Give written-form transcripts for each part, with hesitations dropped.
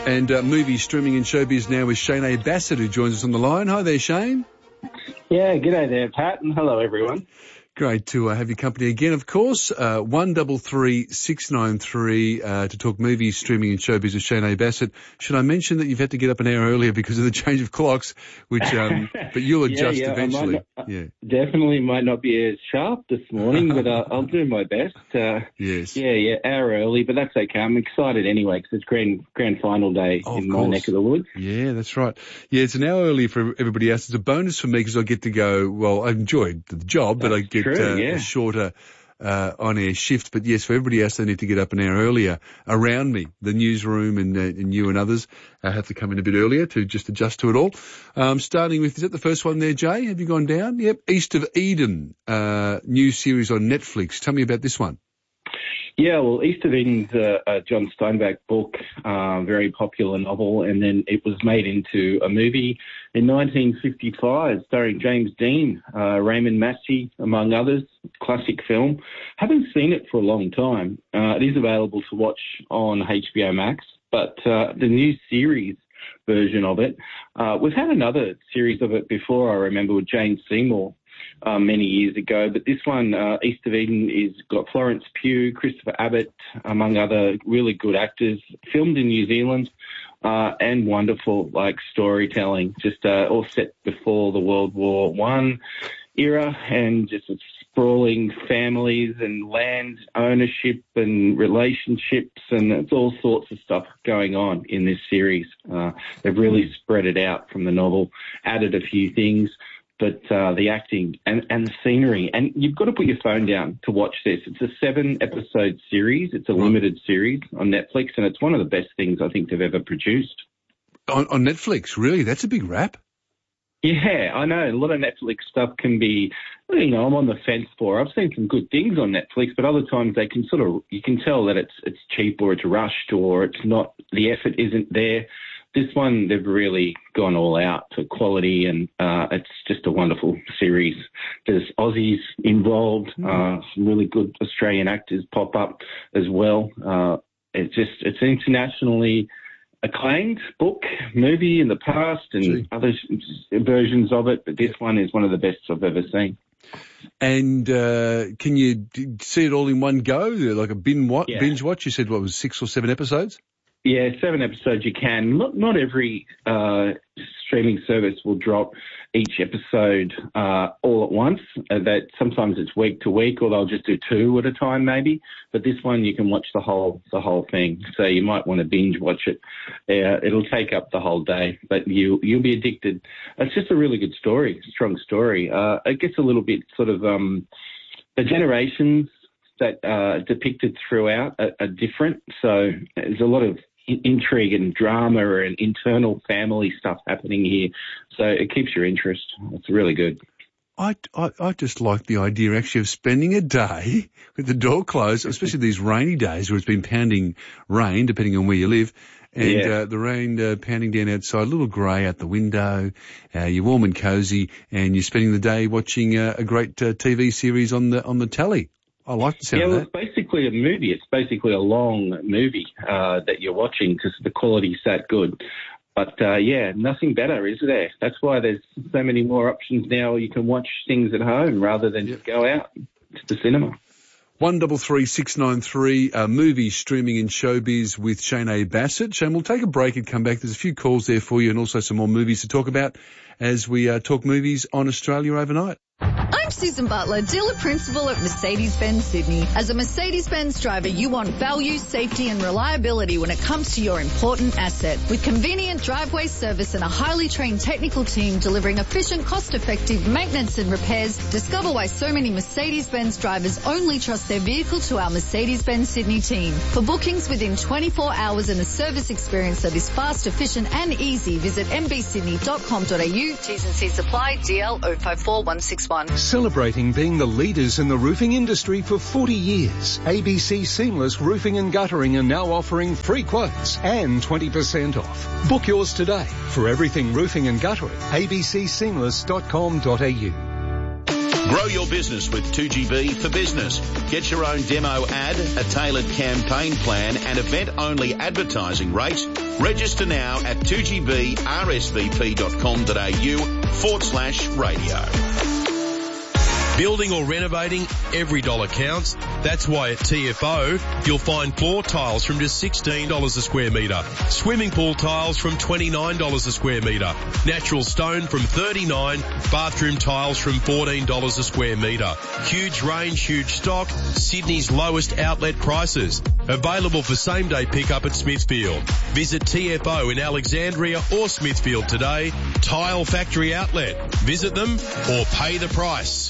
And movie streaming and showbiz now with Shane A. Bassett, who joins us on the line. Hi there, Shane. Yeah, g'day there, Pat, and hello, everyone. Great to have your company again, of course. 133693 to talk movies, streaming and showbiz with Shane A. Bassett. Should I mention that you've had to get up an hour earlier because of the change of clocks, which but you'll adjust eventually. Definitely might not be as sharp this morning, but I'll do my best. Yes. Yeah, hour early, but that's okay. I'm excited anyway because it's grand final day in my neck of the woods. Yeah, that's right. Yeah, it's an hour early for everybody else. It's a bonus for me because I get to go, well, I enjoyed the job, but I get a shorter on-air shift. But yes, for everybody else, they need to get up an hour earlier around me. The newsroom and you and others have to come in a bit earlier to just adjust to it all. Starting with, is that the first one there, Jay? Have you gone down? Yep. East of Eden, new series on Netflix. Tell me about this one. Yeah, well, East of Eden's a John Steinbeck book, very popular novel, and then it was made into a movie in 1955 starring James Dean, Raymond Massey, among others. Classic film. Haven't seen it for a long time. It is available to watch on HBO Max, but the new series version of it, we've had another series of it before, I remember, with Jane Seymour. Many years ago, but this one, East of Eden, is got Florence Pugh, Christopher Abbott, among other really good actors, filmed in New Zealand, and wonderful, storytelling, just all set before the World War I era, and just sprawling families and land ownership and relationships, and it's all sorts of stuff going on in this series. They've really spread it out from the novel, added a few things. But the acting and the scenery, and you've got to put your phone down to watch this. It's a 7-episode series. It's a limited series on Netflix, and it's one of the best things I think they've ever produced. On Netflix, really? That's a big rap. Yeah, I know. A lot of Netflix stuff can be, I'm on the fence for. I've seen some good things on Netflix, but other times they can you can tell that it's cheap or it's rushed or it's not, the effort isn't there. This one, they've really gone all out for quality, and it's just a wonderful series. There's Aussies involved, some really good Australian actors pop up as well. It's an internationally acclaimed book, movie in the past, and other versions of it, but this one is one of the best I've ever seen. And can you see it all in one go, like a binge watch? You said, what was 6 or 7 episodes? Yeah, 7 episodes you can. Not every streaming service will drop each episode all at once. That sometimes it's week to week, or they'll just do 2 at a time maybe. But this one you can watch the whole thing. So you might want to binge watch it. It'll take up the whole day, but you'll be addicted. It's just a really good story, strong story. It gets a little bit sort of the generations that are depicted throughout are different. So there's a lot of intrigue and drama and internal family stuff happening here. So it keeps your interest. It's really good. I just like the idea actually of spending a day with the door closed, especially these rainy days where it's been pounding rain, depending on where you live, and the rain pounding down outside, a little grey out the window, you're warm and cosy, and you're spending the day watching a great TV series on the telly. I like the sound of that. It's basically a movie. It's basically a long movie that you're watching because the quality's that good. But, nothing better, is there? That's why there's so many more options now. You can watch things at home rather than just go out to the cinema. 133693, movie streaming in showbiz with Shane A. Bassett. Shane, we'll take a break and come back. There's a few calls there for you and also some more movies to talk about as we talk movies on Australia Overnight. I'm Susan Butler, dealer principal at Mercedes-Benz Sydney. As a Mercedes-Benz driver, you want value, safety and reliability when it comes to your important asset. With convenient driveway service and a highly trained technical team delivering efficient, cost-effective maintenance and repairs, discover why so many Mercedes-Benz drivers only trust their vehicle to our Mercedes-Benz Sydney team. For bookings within 24 hours and a service experience that is fast, efficient and easy, visit mbsydney.com.au. T's and C's apply. DL 054161. Celebrating being the leaders in the roofing industry for 40 years, ABC Seamless Roofing and Guttering are now offering free quotes and 20% off. Book yours today. For everything roofing and guttering, abcseamless.com.au. Grow your business with 2GB for Business. Get your own demo ad, a tailored campaign plan and event-only advertising rates. Register now at 2gbrsvp.com.au/radio. Building or renovating, every dollar counts. That's why at TFO, you'll find floor tiles from just $16 a square metre, swimming pool tiles from $29 a square metre, natural stone from $39, bathroom tiles from $14 a square metre. Huge range, huge stock, Sydney's lowest outlet prices. Available for same-day pickup at Smithfield. Visit TFO in Alexandria or Smithfield today. Tile Factory Outlet. Visit them or pay the price.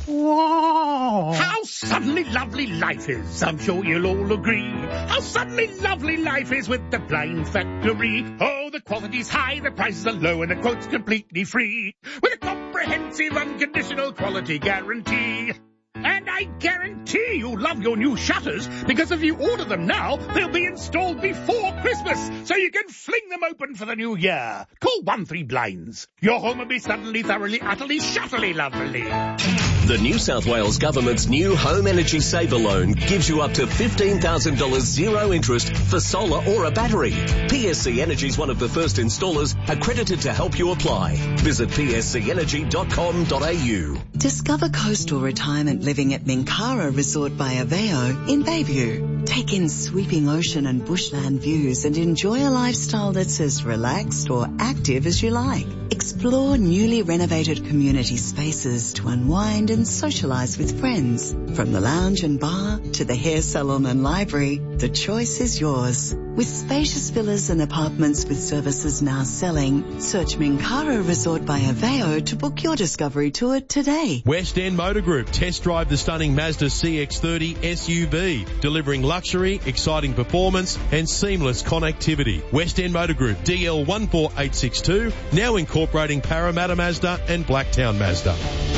Whoa! How suddenly lovely life is, I'm sure you'll all agree. How suddenly lovely life is with the Blind Factory. Oh, the quality's high, the prices are low, and the quote's completely free. With a comprehensive unconditional quality guarantee. And I guarantee you'll love your new shutters, because if you order them now, they'll be installed before Christmas, so you can fling them open for the new year. Call 13 Blinds. Your home will be suddenly, thoroughly, utterly, shutterly lovely. The New South Wales Government's new Home Energy Saver Loan gives you up to $15,000 zero interest for solar or a battery. PSC Energy is one of the first installers accredited to help you apply. Visit pscenergy.com.au. Discover coastal retirement living at Minkara Resort by Aveo in Bayview. Take in sweeping ocean and bushland views and enjoy a lifestyle that's as relaxed or active as you like. Explore newly renovated community spaces to unwind and socialise with friends. From the lounge and bar to the hair salon and library, the choice is yours. With spacious villas and apartments with services now selling, search Minkara Resort by Aveo to book your discovery tour today. West End Motor Group. Test drive the stunning Mazda CX-30 SUV, delivering luxury, exciting performance and seamless connectivity. West End Motor Group, DL 14862, now incorporating Parramatta Mazda and Blacktown Mazda.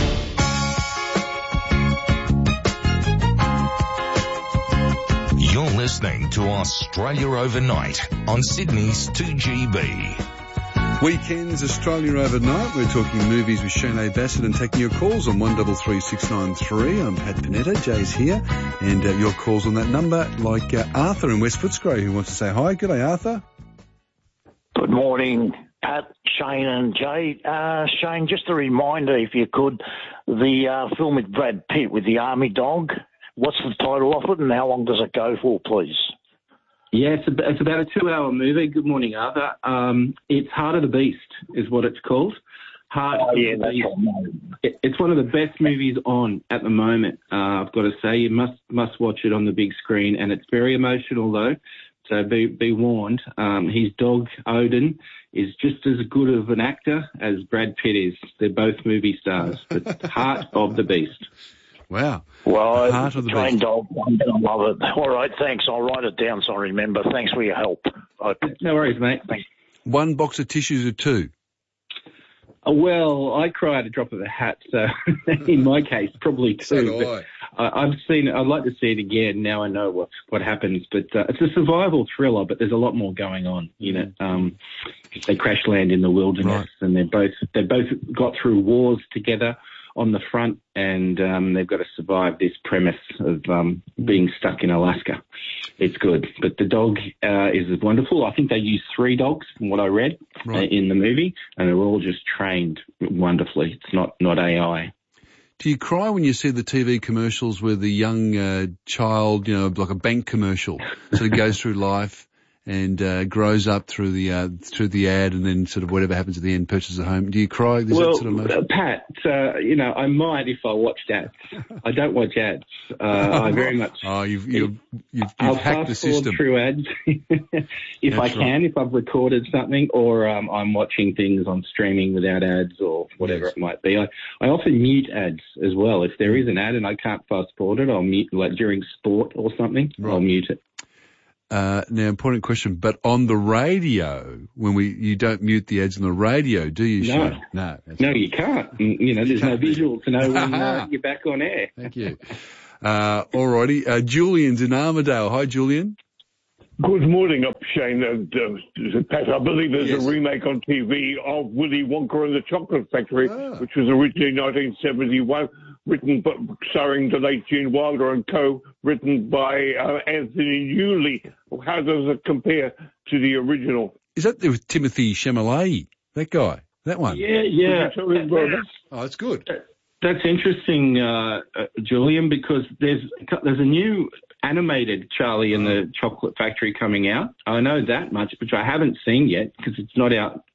You're listening to Australia Overnight on Sydney's 2GB. Weekends, Australia Overnight. We're talking movies with Shane Bassett and taking your calls on 133693. I'm Pat Panetta. Jay's here. And your calls on that number, like Arthur in West Footscray who wants to say hi. Good day, Arthur. Good morning, Pat, Shane and Jay. Shane, just a reminder, if you could, the film with Brad Pitt with the army dog. What's the title of it and how long does it go for, please? Yeah, it's about a 2-hour movie. Good morning, Arthur. It's Heart of the Beast is what it's called. Heart of the Beast. It's one of the best movies on at the moment. I've got to say, you must watch it on the big screen, and it's very emotional though. So be warned. His dog Odin is just as good of an actor as Brad Pitt is. They're both movie stars. But Heart of the Beast. Wow. Well, Heart of the trained Beast. dog, I'm going to love it. All right, thanks. I'll write it down so I remember. Thanks for your help. No worries, mate. Thanks. One box of tissues or two? Well, I cry at a drop of a hat, so in my case, probably two. So do I've seen it. I'd like to see it again. Now I know what happens, but it's a survival thriller. But there's a lot more going on. You know, they crash land in the wilderness, and they both got through wars together on the front, and they've got to survive this premise of being stuck in Alaska. It's good. But the dog is wonderful. I think they use 3 dogs from what I read in the movie, and they're all just trained wonderfully. It's not AI. Do you cry when you see the TV commercials where the young child, you know, like a bank commercial, sort of goes through life and grows up through the ad, and then sort of whatever happens at the end, purchases a home? Do you cry? Is that sort of emotion? Pat, you know, I might if I watched ads. I don't watch ads. I very much. Oh, you've I'll hacked the system. Through ads if I can, if I've recorded something, or I'm watching things on streaming without ads or whatever it might be. I often mute ads as well. If there is an ad and I can't fast forward it, I'll mute, like during sport or something. I'll mute it. Now, important question, but on the radio, you don't mute the ads on the radio, do you, Shane? No, you can't. You know, there's no visual to know when you're back on air. Thank you. All righty. Julian's in Armidale. Hi, Julian. Good morning, Shane and Pat. I believe there's a remake on TV of Willy Wonka and the Chocolate Factory, which was originally 1971. starring the late Gene Wilder and co-written by Anthony Newley. How does it compare to the original? Is that with Timothy Chalamet? That guy? That one? Yeah. Oh, that's good. That's interesting, Julian, because there's a new animated Charlie and the Chocolate Factory coming out. I know that much, which I haven't seen yet because it's not out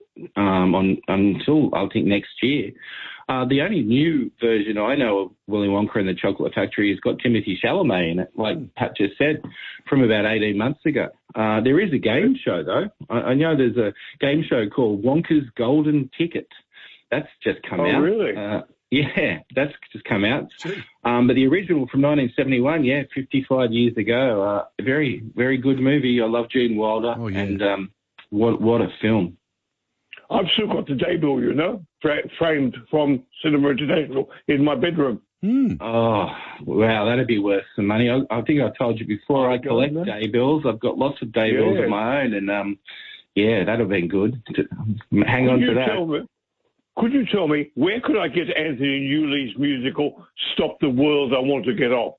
until I think next year. The only new version I know of Willy Wonka and the Chocolate Factory has got Timothy Chalamet in it, like Pat just said, from about 18 months ago. There is a game show, though. I know there's a game show called Wonka's Golden Ticket. That's just come out. Oh, really? Yeah, that's just come out. But the original from 1971, 55 years ago, a very, very good movie. I love Gene Wilder, and what a film. I've still got the daybill, you know, framed from Cinema International in my bedroom. Oh, wow, that'd be worth some money. I think I told you before, I collect daybills. I've got lots of daybills of my own, and that'd have been good. Hang on to that. Could you tell me, where could I get Anthony Newley's musical Stop the World I Want to Get Off?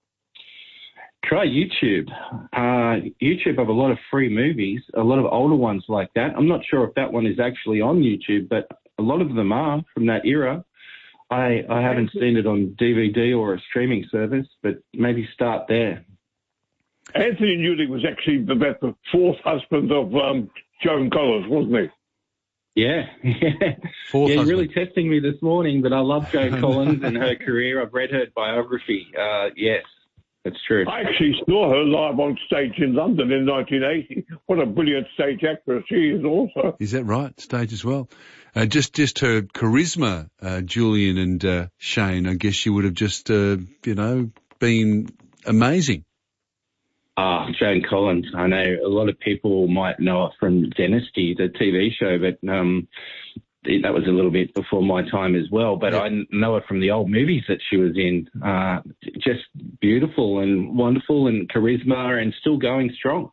Try YouTube. YouTube have a lot of free movies, a lot of older ones like that. I'm not sure if that one is actually on YouTube, but a lot of them are from that era. I haven't seen it on DVD or a streaming service, but maybe start there. Anthony Newley was actually about the fourth husband of Joan Collins, wasn't he? Yeah. You're really testing me this morning, but I love Joan Collins and her career. I've read her biography. Yes, that's true. I actually saw her live on stage in London in 1980. What a brilliant stage actress she is also. Is that right? Stage as well. Just her charisma, Julian and Shane, I guess she would have just, been amazing. Joan Collins. I know a lot of people might know her from Dynasty, the TV show, but that was a little bit before my time as well. But I know her from the old movies that she was in. Just beautiful and wonderful and charisma and still going strong.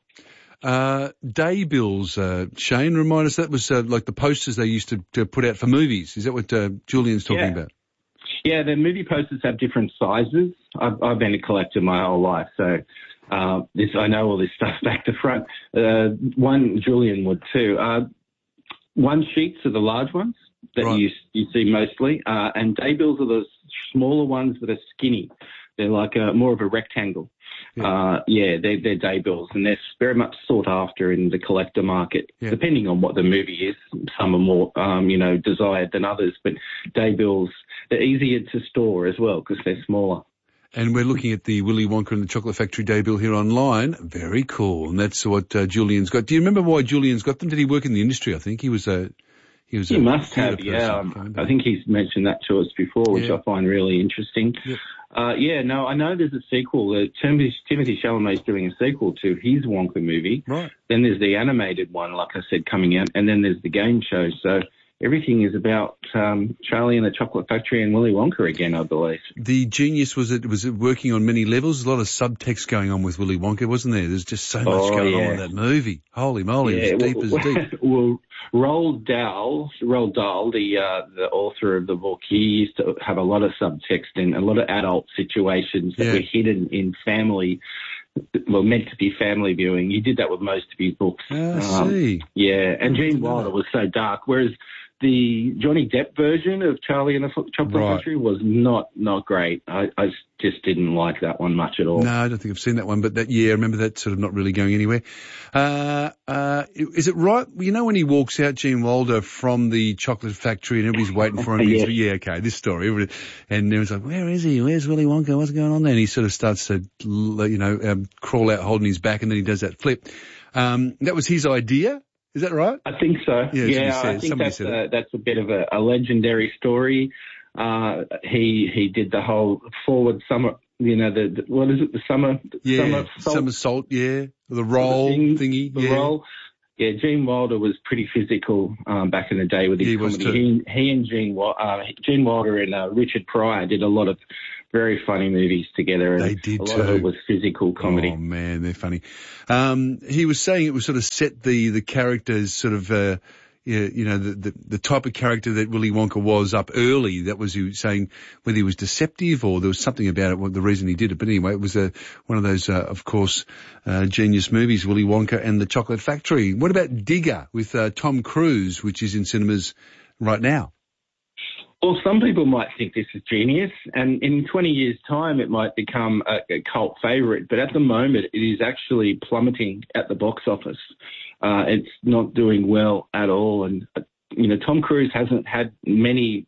Daybills, Shane, remind us, that was like the posters they used to put out for movies. Is that what Julian's talking about? Yeah, the movie posters have different sizes. I've been a collector my whole life, so I know all this stuff back to front. Julian would too. One sheets are the large ones that you see mostly, and daybills are the smaller ones that are skinny. They're like more of a rectangle. They're daybills, and they're very much sought after in the collector market, depending on what the movie is. Some are more, desired than others, but daybills, they're easier to store as well because they're smaller. And we're looking at the Willy Wonka and the Chocolate Factory daybill here online. Very cool. And that's what Julian's got. Do you remember why Julian's got them? Did he work in the industry? I think he must have, yeah. I think he's mentioned that to us before, which I find really interesting. I know there's a sequel. Timothy Chalamet's doing a sequel to his Wonka movie. Right. Then there's the animated one, like I said, coming out. And then there's the game show. So everything is about Charlie and the Chocolate Factory and Willy Wonka again, I believe. The genius was it working on many levels. There's a lot of subtext going on with Willy Wonka, wasn't there? There's just so much going on with that movie. Holy moly, it's deep as deep. Well, Roald Dahl, the author of the book, he used to have a lot of subtext and a lot of adult situations that were hidden in family. Well, meant to be family viewing. He did that with most of his books. I see. Yeah, and Gene Wilder was so dark, whereas the Johnny Depp version of Charlie and the Chocolate Factory was not great. I just didn't like that one much at all. No, I don't think I've seen that one, but I remember that sort of not really going anywhere. Is it right? You know when he walks out, Gene Wilder, from the Chocolate Factory and everybody's waiting for him? This story. And everyone's like, where is he? Where's Willy Wonka? What's going on there? And he sort of starts to, crawl out holding his back, and then he does that flip. That was his idea. Is that right? I think so. I think that's a bit of a legendary story. He did the whole forward summer, what is it? The summer? Somersault, the roll thingy. The roll. Yeah, Gene Wilder was pretty physical back in the day with his comedy. He and Gene Wilder and Richard Pryor did a lot of very funny movies together. And they did a lot of it was physical comedy. Oh man, they're funny. He was saying it was sort of set the characters sort of, the type of character that Willy Wonka was up early. That was you saying whether he was deceptive or there was something about it, the reason he did it. But anyway, it was one of those, of course, genius movies, Willy Wonka and the Chocolate Factory. What about Digger with Tom Cruise, which is in cinemas right now? Well, some people might think this is genius, and in 20 years' time it might become a cult favourite, but at the moment it is actually plummeting at the box office. It's not doing well at all, and, Tom Cruise hasn't had many,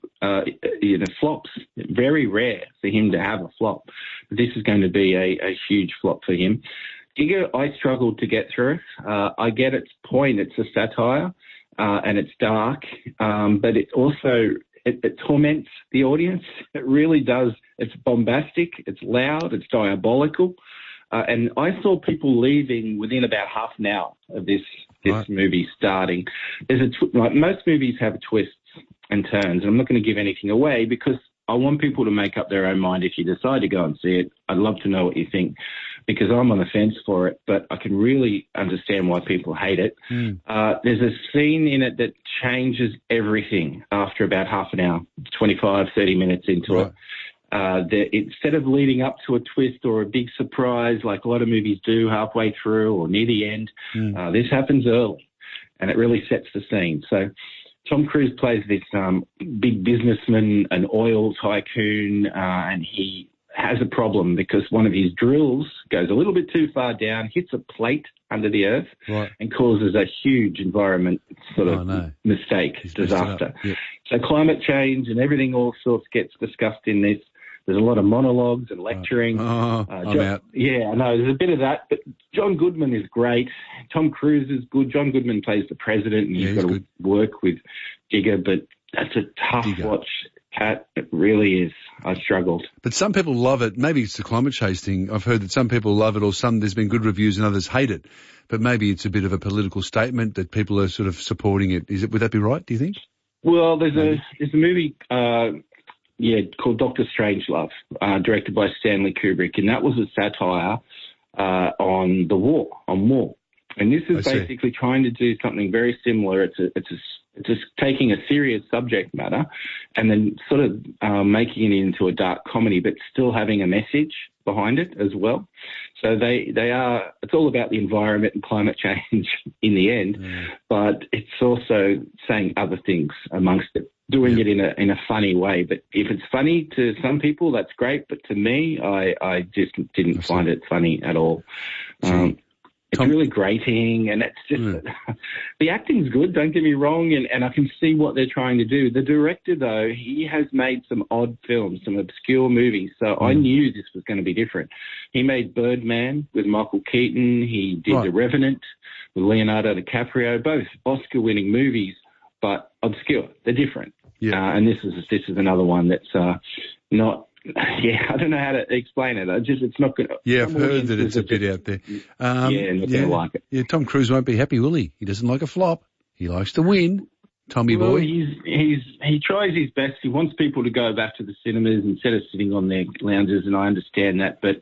flops. Very rare for him to have a flop. But this is going to be a huge flop for him. Digger, I struggled to get through. I get its point. It's a satire, and it's dark, but it also... It torments the audience. It really does. It's bombastic. It's loud. It's diabolical. And I saw people leaving within about half an hour of this movie starting. Most movies have twists and turns, and I'm not going to give anything away because I want people to make up their own mind if you decide to go and see it. I'd love to know what you think because I'm on the fence for it, but I can really understand why people hate it. There's a scene in it that changes everything after about half an hour, 25, 30 minutes into it. Instead of leading up to a twist or a big surprise like a lot of movies do halfway through or near the end, this happens early, and it really sets the scene. So Tom Cruise plays this big businessman, an oil tycoon, and he has a problem because one of his drills goes a little bit too far down, hits a plate under the earth, and causes a huge environment mistake, disaster. Yep. So climate change and everything all sorts gets discussed in this. There's a lot of monologues and lecturing. I'm out. Yeah, I know. There's a bit of that. But John Goodman is great. Tom Cruise is good. John Goodman plays the president, and he's got to work with Digger. But that's a tough watch, Kat. It really is. I struggled. But some people love it. Maybe it's the climate change thing. I've heard that some people love it, or there's been good reviews and others hate it. But maybe it's a bit of a political statement that people are sort of supporting it. Would that be right, do you think? Well, there's a movie... called Dr. Strangelove, directed by Stanley Kubrick, and that was a satire on war. And this is basically trying to do something very similar. It's just taking a serious subject matter and then sort of making it into a dark comedy, but still having a message behind it as well. So it's all about the environment and climate change in the end, but it's also saying other things amongst it. Doing it in a funny way, but if it's funny to some people, that's great. But to me, I just didn't find it funny at all. It's really grating, and it's just the acting's good. Don't get me wrong, and I can see what they're trying to do. The director, though, he has made some odd films, some obscure movies, so I knew this was going to be different. He made Birdman with Michael Keaton. He did The Revenant with Leonardo DiCaprio, both Oscar-winning movies, but obscure. They're different. Yeah. And this is another one that's not. I don't know how to explain it. It's not good. Yeah, I've heard that it's a bit out there. Not going to like it. Yeah, Tom Cruise won't be happy, will he? He doesn't like a flop. He likes to win. Tommy boy. He tries his best. He wants people to go back to the cinemas instead of sitting on their lounges, and I understand that. But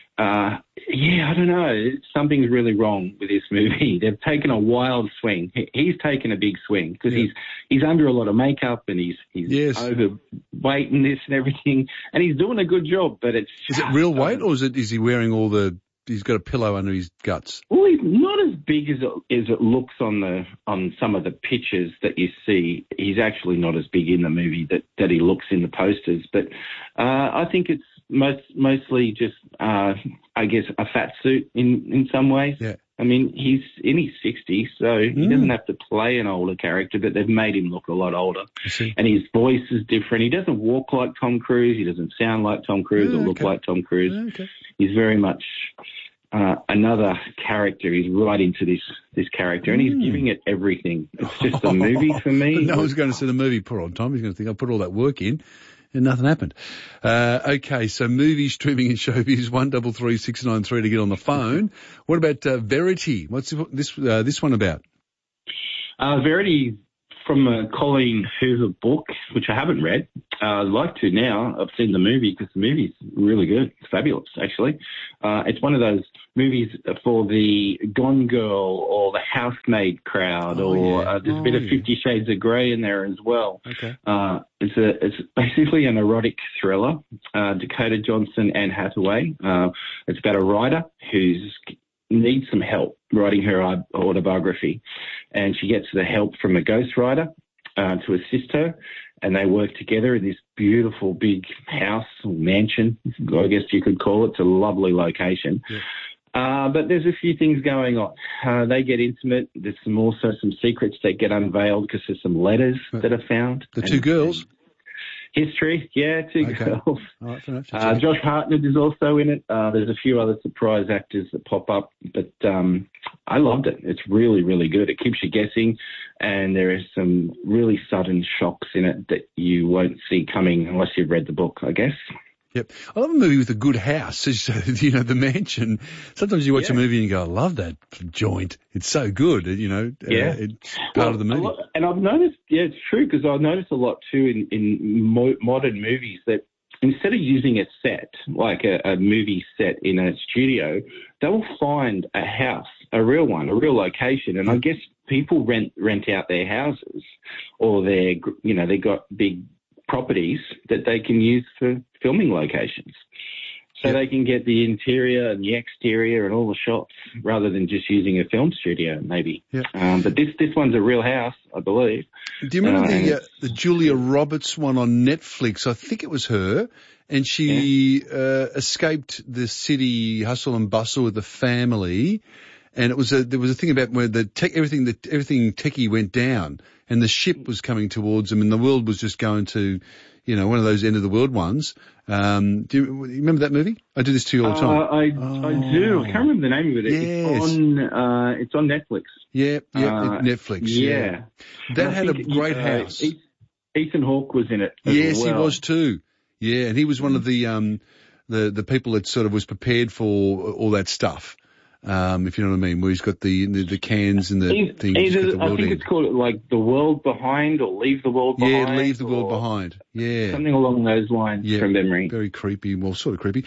I don't know. Something's really wrong with this movie. They've taken a wild swing. He's taken a big swing because he's under a lot of makeup and he's overweight and this and everything, and he's doing a good job. But is it real weight, or is he wearing he's got a pillow under his guts? Well, he's not as big as it looks on some of the pictures that you see. He's actually not as big in the movie that he looks in the posters. But I think it's mostly just, I guess, a fat suit in some ways. Yeah. I mean, he's in his 60s, so he doesn't have to play an older character, but they've made him look a lot older. And his voice is different. He doesn't walk like Tom Cruise. He doesn't sound like Tom Cruise or look like Tom Cruise. He's very much another character. He's right into this character, and he's giving it everything. It's just a movie for me. No one's going to see the movie, poor old Tom. He's going to think, I put all that work in. And nothing happened. Okay, so movie streaming and showbiz 133 693 to get on the phone. What about Verity? What's this one about? Verity, from a Colleen Hoover book, which I haven't read. I'd like to now. I've seen the movie because the movie's really good. It's fabulous, actually. It's one of those movies for the Gone Girl or the housemaid crowd, there's a bit of 50 Shades of Grey in there as well. Okay. It's basically an erotic thriller. Dakota Johnson, Anne Hathaway. It's about a writer who needs some help writing her autobiography, and she gets the help from a ghostwriter to assist her, and they work together in this beautiful big house or mansion, I guess you could call it. It's a lovely location. Yeah. But there's a few things going on. They get intimate. There's also some secrets that get unveiled because there's some letters that are found. The two girls? History, two girls. All right, Josh Hartnett is also in it. There's a few other surprise actors that pop up, but I loved it. It's really, really good. It keeps you guessing, and there are some really sudden shocks in it that you won't see coming unless you've read the book, I guess. Yep. I love a movie with a good house. The mansion. Sometimes you watch a movie and you go, I love that joint. It's so good, it's part of the movie. And I've noticed, it's true, because I've noticed a lot too in modern movies that instead of using a set, like a movie set in a studio, they'll find a house, a real one, a real location. And I guess people rent out their houses, or they got big properties that they can use for filming locations. So they can get the interior and the exterior and all the shots rather than just using a film studio, maybe. Yeah. But this one's a real house, I believe. Do you remember the Julia Roberts one on Netflix? I think it was her, and she escaped the city hustle and bustle with the family. And there was a thing about where everything techie went down, and the ship was coming towards them, and the world was just going to, one of those end of the world ones. Do you remember that movie? I do this to you all the time. I do. I can't remember the name of it. Yes. It's on Netflix. Yeah, Netflix. Yeah. That had a great house. Ethan Hawke was in it. Yes, he was too. Yeah, and he was one of the people that sort of was prepared for all that stuff. If you know what I mean, where he's got the cans and the things. I think it's called like The World Behind or Leave the World Behind. Yeah, Leave the World Behind. Yeah. Something along those lines from memory. Very creepy, well, sort of creepy.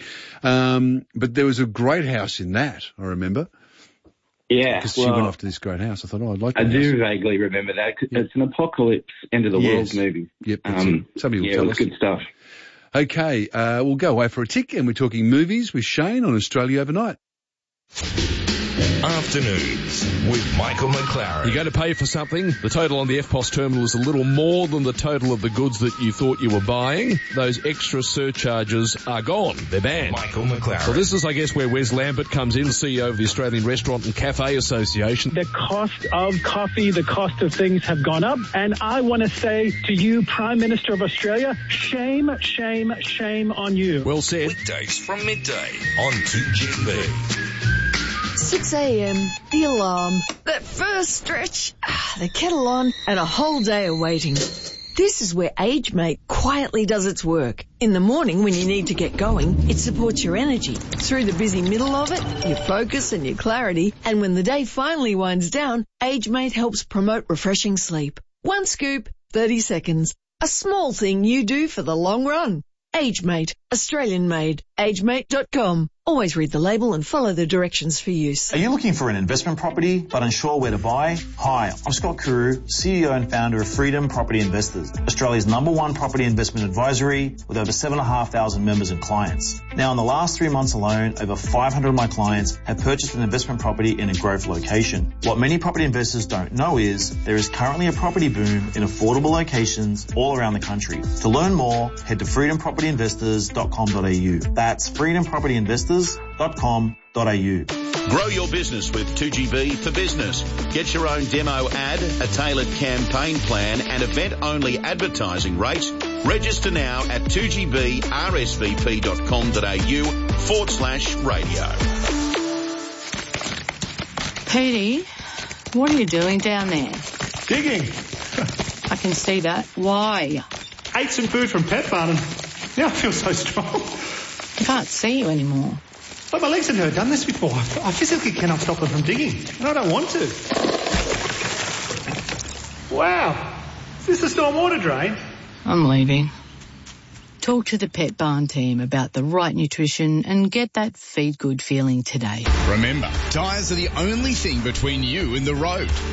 But there was a great house in that, I remember. Yeah. Because she went off to this great house. I thought, I'd like that. I do vaguely remember that. It's an apocalypse, end of the world movie. Yep. Somebody will tell us. Good stuff. Okay, we'll go away for a tick, and we're talking movies with Shane on Australia Overnight. Afternoons with Michael McLaren. You go to pay for something, the total on the FPOS terminal is a little more than the total of the goods that you thought you were buying. Those extra surcharges are gone. They're banned. Michael McLaren. So this is, I guess, where Wes Lambert comes in, CEO of the Australian Restaurant and Cafe Association. The cost of coffee, the cost of things have gone up. And I want to say to you, Prime Minister of Australia, shame, shame, shame on you. Well said. Weekdays from midday on 2GB. 6 a.m, the alarm, that first stretch, the kettle on, and a whole day of waiting. This is where AgeMate quietly does its work. In the morning when you need to get going, it supports your energy. Through the busy middle of it, your focus and your clarity. And when the day finally winds down, AgeMate helps promote refreshing sleep. One scoop, 30 seconds. A small thing you do for the long run. AgeMate, Australian made. AgeMate.com. Always read the label and follow the directions for use. Are you looking for an investment property but unsure where to buy? Hi, I'm Scott Kuru, CEO and founder of Freedom Property Investors, Australia's #1 property investment advisory with over 7,500 members and clients. Now, in the last 3 months alone, over 500 of my clients have purchased an investment property in a growth location. What many property investors don't know is there is currently a property boom in affordable locations all around the country. To learn more, head to freedompropertyinvestors.com.au. That's freedompropertyinvestors.com.au. Grow your business with 2GB for Business. Get your own demo ad, a tailored campaign plan and event-only advertising rates. Register now at 2gbrsvp.com.au/radio. Petey, what are you doing down there? Digging. I can see that. Why? Ate some food from Pet Barn and now I feel so strong. I can't see you anymore. But my legs have never done this before. I physically cannot stop them from digging. And I don't want to. Wow. Is this a stormwater drain? I'm leaving. Talk to the Pet Barn team about the right nutrition and get that feed good feeling today. Remember, tyres are the only thing between you and the road.